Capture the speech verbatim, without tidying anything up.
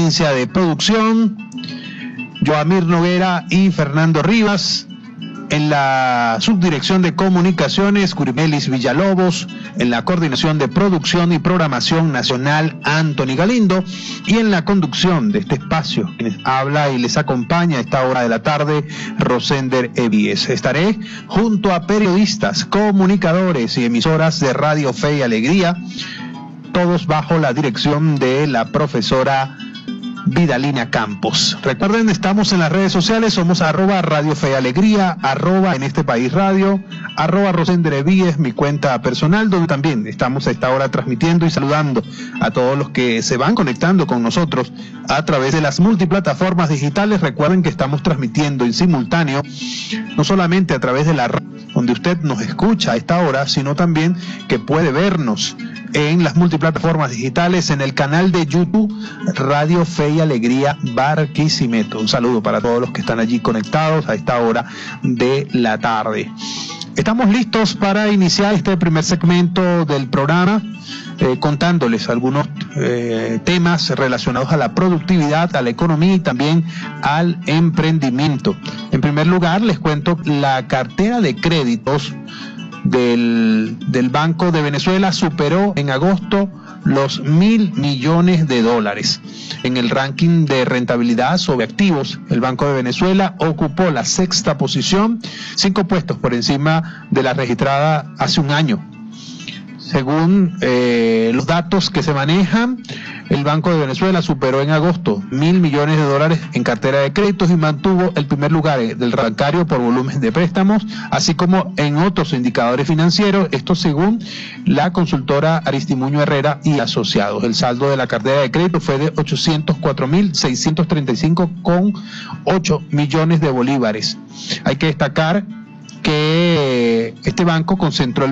gerencia de producción, Joamir Noguera y Fernando Rivas. En la subdirección de comunicaciones, Curimelis Villalobos. En la coordinación de producción y programación nacional, Anthony Galindo. Y en la conducción de este espacio, quienes habla y les acompaña a esta hora de la tarde, Rosender Evies. Estaré junto a periodistas, comunicadores y emisoras de Radio Fe y Alegría, todos bajo la dirección de la profesora Vidalina Campos. Recuerden, estamos en las redes sociales, somos arroba Radio Fe y Alegría, arroba En Este País Radio, arroba Rosender Evies, mi cuenta personal, donde también estamos a esta hora transmitiendo y saludando a todos los que se van conectando con nosotros a través de las multiplataformas digitales. Recuerden que estamos transmitiendo en simultáneo, no solamente a través de la radio, donde usted nos escucha a esta hora, sino también que puede vernos en las multiplataformas digitales, en el canal de YouTube Radio Fe y Alegría Barquisimeto. Un saludo para todos los que están allí conectados a esta hora de la tarde. Estamos listos para iniciar este primer segmento del programa, eh, contándoles algunos eh, temas relacionados a la productividad, a la economía y también al emprendimiento. En primer lugar, les cuento la cartera de créditos del, del Banco de Venezuela superó en agosto los mil millones de dólares. En el ranking de rentabilidad sobre activos, el Banco de Venezuela ocupó la sexta posición, cinco puestos por encima de la registrada hace un año. Según eh, los datos que se manejan, el Banco de Venezuela superó en agosto mil millones de dólares en cartera de créditos y mantuvo el primer lugar del bancario por volumen de préstamos, así como en otros indicadores financieros, esto según la consultora Aristimuño Herrera y Asociados. El saldo de la cartera de crédito fue de ochocientos cuatro mil seiscientos treinta y cinco coma ocho millones de bolívares. Hay que destacar que este banco concentró el